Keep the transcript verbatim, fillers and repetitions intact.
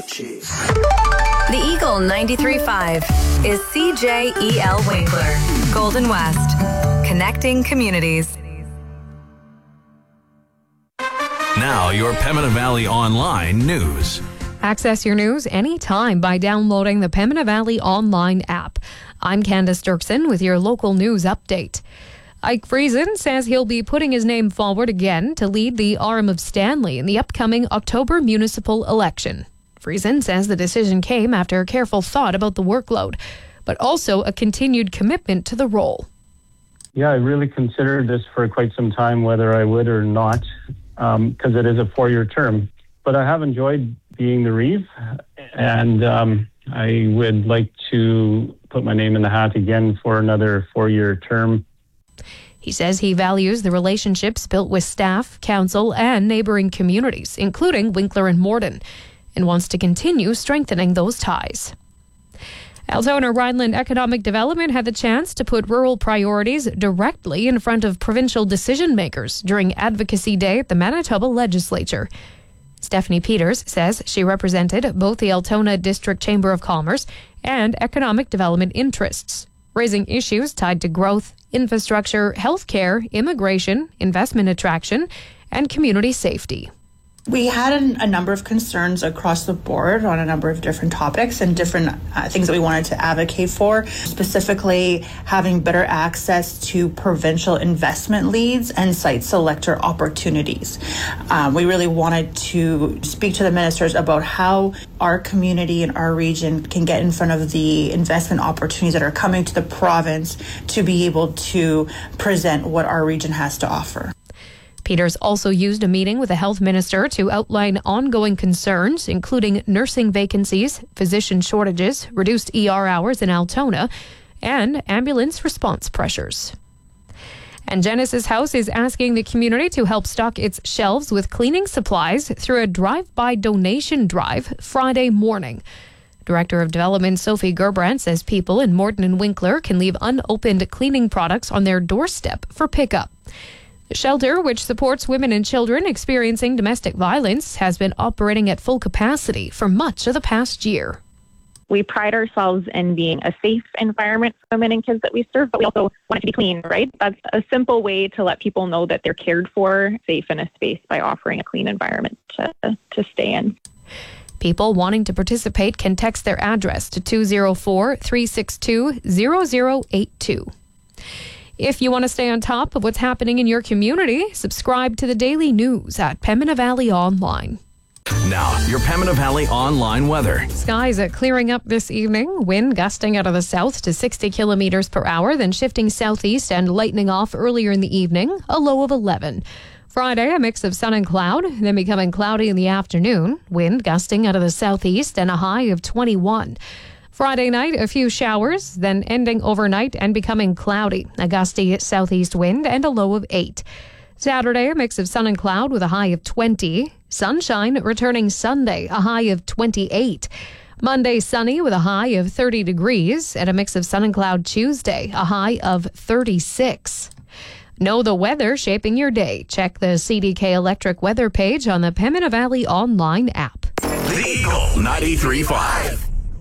Chief. The Eagle ninety-three point five is C J E L Winkler, Golden West, connecting communities. Now, your Pembina Valley Online news. Access your news anytime by downloading the Pembina Valley Online app. I'm Candace Dirksen with your local news update. Ike Friesen says he'll be putting his name forward again to lead the arm of Stanley in the upcoming October municipal election. Friesen says the decision came after careful thought about the workload, but also a continued commitment to the role. Yeah, I really considered this for quite some time, whether I would or not, because um, it is a four-year term. But I have enjoyed being the Reeve, and um, I would like to put my name in the hat again for another four-year term. He says he values the relationships built with staff, council, and neighbouring communities, including Winkler and Morden, and wants to continue strengthening those ties. Altona Rhineland Economic Development had the chance to put rural priorities directly in front of provincial decision makers during Advocacy Day at the Manitoba Legislature. Stephanie Peters says she represented both the Altona District Chamber of Commerce and economic development interests, raising issues tied to growth, infrastructure, healthcare, immigration, investment attraction, and community safety. We had a, a number of concerns across the board on a number of different topics and different uh, things that we wanted to advocate for, specifically having better access to provincial investment leads and site selector opportunities. Um, we really wanted to speak to the ministers about how our community and our region can get in front of the investment opportunities that are coming to the province to be able to present what our region has to offer. Peters also used a meeting with the health minister to outline ongoing concerns, including nursing vacancies, physician shortages, reduced E R hours in Altona, and ambulance response pressures. And Genesis House is asking the community to help stock its shelves with cleaning supplies through a drive-by donation drive Friday morning. Director of Development Sophie Gerbrandt says people in Morden and Winkler can leave unopened cleaning products on their doorstep for pickup. The shelter, which supports women and children experiencing domestic violence, has been operating at full capacity for much of the past year. We pride ourselves in being a safe environment for women and kids that we serve, but we also want it to be clean, right? That's a simple way to let people know that they're cared for, safe in a space by offering a clean environment to, to stay in. People wanting to participate can text their address to two zero four, three six two, zero zero eight two. If you want to stay on top of what's happening in your community, subscribe to the daily news at Pembina Valley Online. Now, your Pembina Valley Online weather. Skies are clearing up this evening. Wind gusting out of the south to sixty kilometers per hour, then shifting southeast and lightening off earlier in the evening, a low of eleven. Friday, a mix of sun and cloud, then becoming cloudy in the afternoon. Wind gusting out of the southeast and a high of twenty-one. Friday night, a few showers, then ending overnight and becoming cloudy. A gusty southeast wind and a low of eight. Saturday, a mix of sun and cloud with a high of twenty. Sunshine returning Sunday, a high of twenty-eight. Monday, sunny with a high of thirty degrees, and a mix of sun and cloud Tuesday, a high of thirty-six. Know the weather shaping your day. Check the C D K Electric weather page on the Pembina Valley Online app. The Eagle ninety-three point five.